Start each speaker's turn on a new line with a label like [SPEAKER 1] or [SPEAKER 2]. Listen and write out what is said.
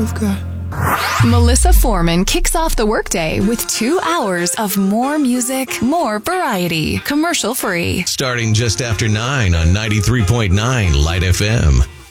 [SPEAKER 1] you've got.
[SPEAKER 2] Melissa Foreman kicks off the workday with 2 hours of more music, more variety, commercial free.
[SPEAKER 3] Starting just after 9 on 93.9 Light FM.